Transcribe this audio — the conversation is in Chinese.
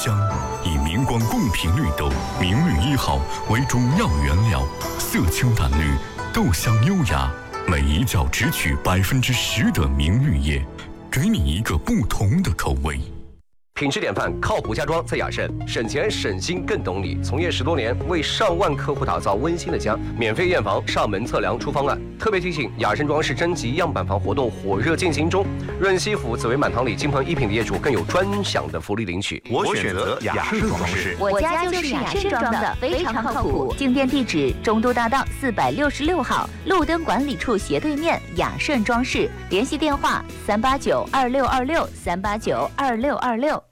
香，以明光贡品绿豆、明绿1号为主要原料，色清淡绿，豆香优雅，每一角只取10%的明绿叶，给你一个不同的口味。 品质典范，靠谱家装在雅盛，省钱省心更懂你。从业10多年，为上万客户打造温馨的家，免费验房、上门测量出方案。特别提醒，雅盛装饰征集样板房活动火热进行中，润西府紫薇满堂里金鹏一品的业主更有专享的福利领取。 我选择雅盛装饰， 我家就是雅盛装的，非常靠谱。进店地址：中都大道466号，路灯管理处斜对面，雅盛装饰。联系电话：3892626，3892626。